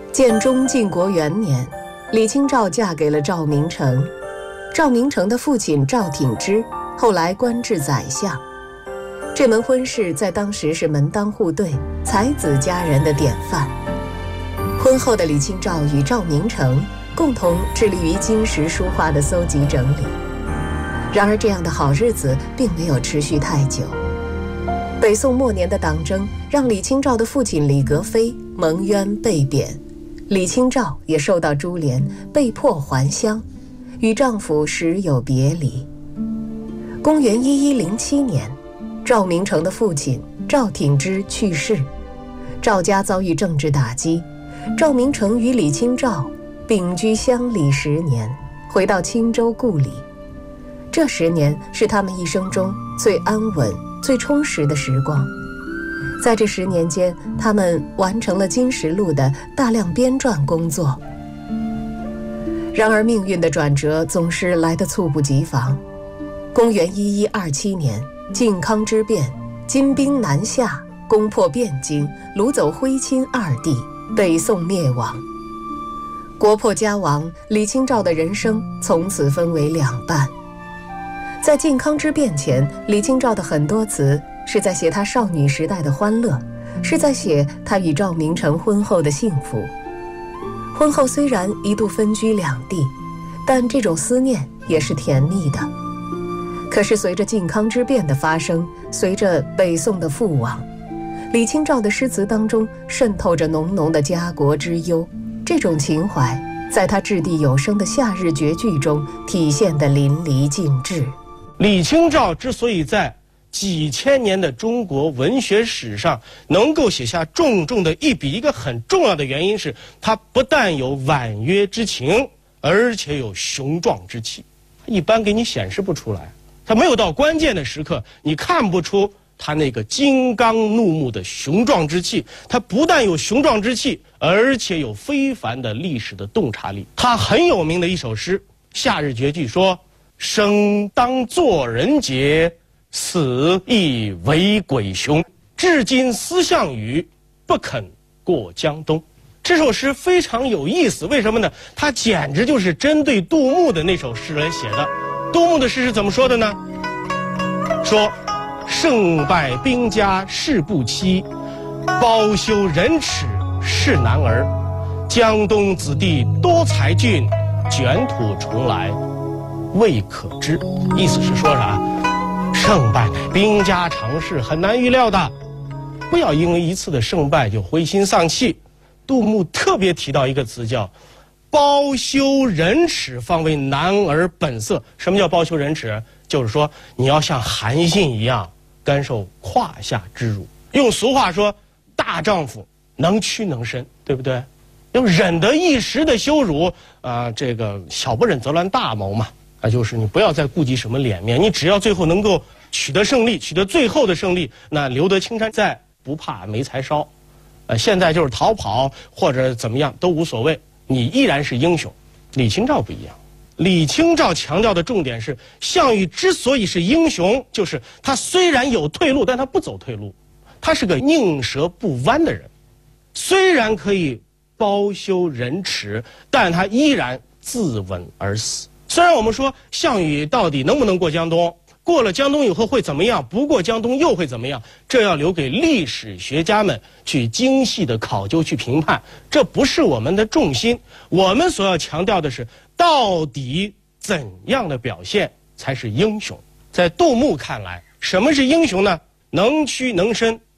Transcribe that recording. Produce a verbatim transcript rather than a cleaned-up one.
建中靖国元年，李清照嫁给了赵明诚。赵明诚的父亲赵挺之后来官至宰相。这门婚事在当时是门当户对、才子佳人的典范。婚后的李清照与赵明诚共同致力于金石书画的搜集整理。然而这样的好日子并没有持续太久。北宋末年的党争让李清照的父亲李格非蒙冤被贬，李清照也受到株连，被迫还乡，与丈夫时有别离。公元一一零七年，赵明诚的父亲赵挺之去世，赵家遭遇政治打击，赵明诚与李清照并居乡里十年，回到青州故里。这十年是他们一生中最安稳、最充实的时光。在这十年间，他们完成了《金石录》的大量编撰工作。然而命运的转折总是来得猝不及防。公元一一二七年，靖康之变，金兵南下，攻破汴京，掳走徽钦二帝，北宋灭亡。国破家亡，李清照的人生从此分为两半。在靖康之变前，李清照的很多词是在写她少女时代的欢乐，是在写她与赵明诚婚后的幸福。婚后虽然一度分居两地，但这种思念也是甜蜜的。可是随着靖康之变的发生，随着北宋的覆亡，李清照的诗词当中渗透着浓浓的家国之忧，这种情怀在她掷地有声的夏日绝句中体现得淋漓尽致。 李清照之所以在几千年的中国文学史上能够写下重重的一笔，一个很重要的原因是，她不但有婉约之情，而且有雄壮之气。一般给你显示不出来，她没有到关键的时刻，你看不出她那个金刚怒目的雄壮之气。她不但有雄壮之气，而且有非凡的历史的洞察力。她很有名的一首诗《夏日绝句》说：生当作人杰，死亦为鬼雄。至今思项羽，不肯过江东。这首诗非常有意思，为什么呢？它简直就是针对杜牧的那首诗来写的。杜牧的诗是怎么说的呢？说胜败兵家事不期，包羞忍耻是男儿。江东子弟多才俊，卷土重来未可知。意思是说啥？胜败兵家常事，很难预料的，不要因为一次的胜败就灰心丧气。杜牧特别提到一个词叫包羞忍耻，方为男儿本色。什么叫包羞忍耻？就是说你要像韩信一样甘受胯下之辱。用俗话说，大丈夫能屈能伸，对不对？要忍得一时的羞辱啊、呃，这个小不忍则乱大谋嘛。啊，就是你不要再顾及什么脸面，你只要最后能够取得胜利，取得最后的胜利，那留得青山在，不怕没柴烧。呃，现在就是逃跑或者怎么样都无所谓，你依然是英雄。李清照不一样，李清照强调的重点是，项羽之所以是英雄，就是他虽然有退路，但他不走退路，他是个宁折不弯的人。虽然可以包羞忍耻，但他依然自刎而死。虽然我们说项羽到底能不能过江东，过了江东以后会怎么样，不过江东又会怎么样，这要留给历史学家们去精细的考究去评判，这不是我们的重心。我们所要强调的是，到底怎样的表现才是英雄。在杜牧看来，什么是英雄呢？能屈能伸，